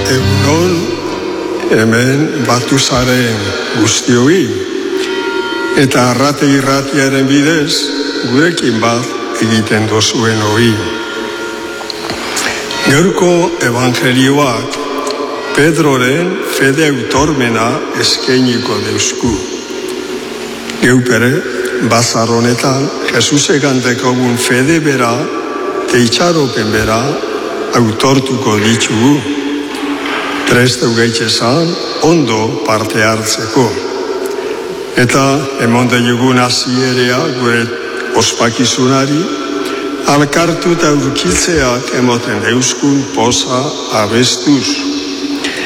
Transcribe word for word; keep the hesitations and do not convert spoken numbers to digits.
egunon, hemen batu zaren guztioi, eta arrate irratiaren bidez, gurekin bat egiten dozuen hori. Gaurko evangelioak Pedroren fede autormena eskainiko deusku. Geupere, bazar honetan, Jesusek dekogun fede bera, teitxaropen bera, autortuko ditugu. Prest eugeitxezan, ondo parte hartzeko. Eta emonde jugun hasierea gure ospakizunari, alkartu eta urkitzeak emoten euskun poza abestuz.